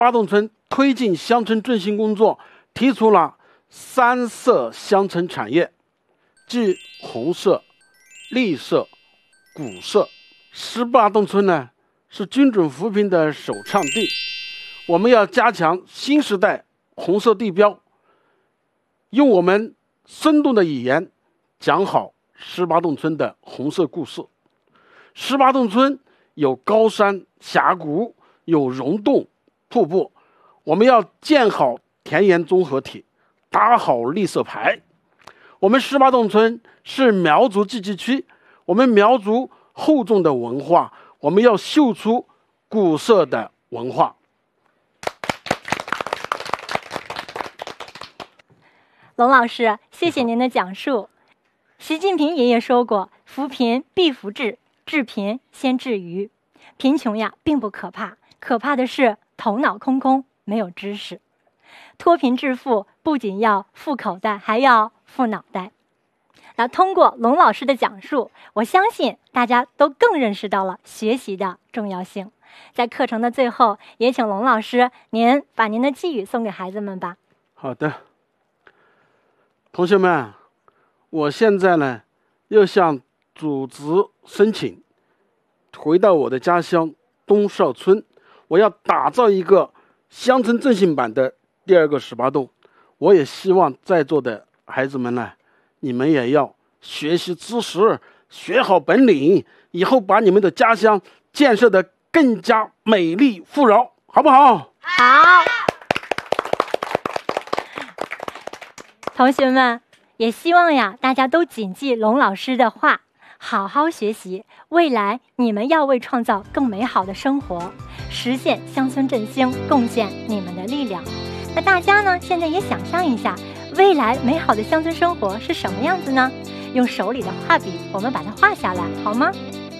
八洞村推进乡村振兴工作，提出了3色乡村产业，即红色、绿色、古色。18洞村呢是精准扶贫的首倡地，我们要加强新时代红色地标，用我们生动的语言讲好18洞村的红色故事。18洞村有高山峡谷，有溶洞瀑布，我们要建好田园综合体，打好绿色牌。我们18洞村是苗族自治区，我们苗族厚重的文化，我们要秀出古色的文化。 龙老师，谢谢您的讲述。习近平爷爷说过，扶贫必扶志，治贫先治愚。贫穷呀并不可怕，可怕的是头脑空空，没有知识。脱贫致富不仅要富口袋，还要富脑袋。那通过龙老师的讲述，我相信大家都更认识到了学习的重要性。在课程的最后，也请龙老师您把您的寄语送给孩子们吧。 好的，同学们，我现在呢要向组织申请，回到我的家乡东邵村，我要打造一个乡村振兴版的第2个18洞。我也希望在座的孩子们呢，你们也要学习知识，学好本领，以后把你们的家乡建设得更加美丽富饶，好不好？ 好。同学们，也希望呀大家都谨记龙老师的话，好好学习，未来你们要为创造更美好的生活，实现乡村振兴贡献你们的力量。那大家呢，现在也想象一下，未来美好的乡村生活是什么样子呢？用手里的画笔，我们把它画下来，好吗？